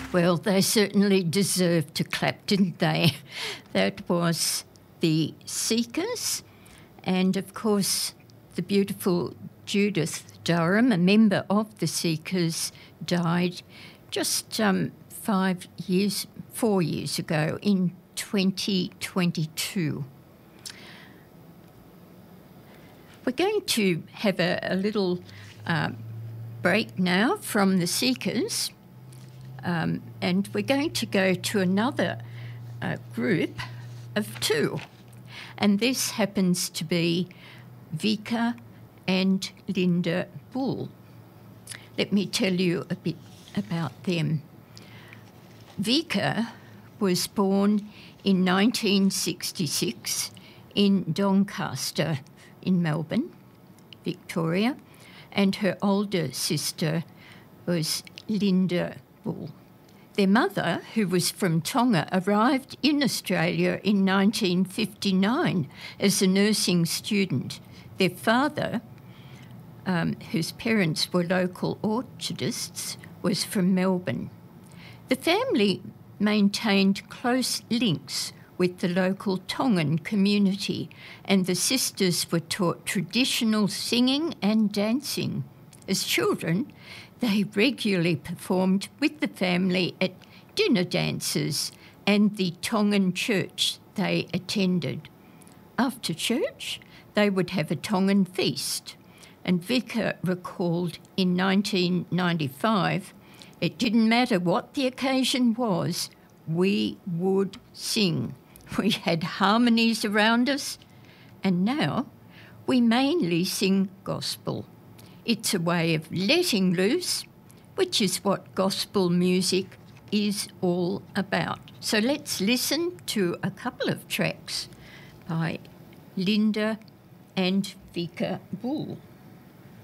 Well, they certainly deserved to clap, didn't they? That was the Seekers, and of course the beautiful Judith Durham, a member of the Seekers, died just 4 years ago in 2022. We're going to have a little break now from the Seekers, and we're going to go to another group of two, and this happens to be Vika and Linda Bull. Let me tell you a bit about them. Vika was born in 1966 in Doncaster in Melbourne, Victoria, and her older sister was Linda Bull. Their mother, who was from Tonga, arrived in Australia in 1959 as a nursing student. Their father, whose parents were local orchardists, was from Melbourne. The family maintained close links with the local Tongan community, and the sisters were taught traditional singing and dancing. As children, they regularly performed with the family at dinner dances and the Tongan church they attended. After church, they would have a Tongan feast, and Vika recalled in 1995, it didn't matter what the occasion was, we would sing. We had harmonies around us, and now we mainly sing gospel. It's a way of letting loose, which is what gospel music is all about. So let's listen to a couple of tracks by Linda and Vika Bull.